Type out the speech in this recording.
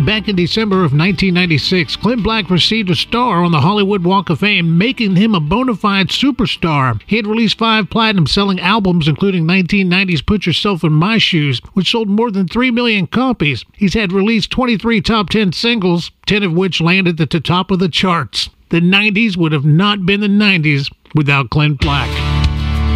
Back in December of 1996, Clint Black received a star on the Hollywood Walk of Fame, making him a bona fide superstar. He had released 5 platinum-selling albums, including 1990's Put Yourself in My Shoes, which sold more than 3 million copies. He's had released 23 top 10 singles, 10 of which landed at the top of the charts. The 90s would have not been the 90s without Clint Black.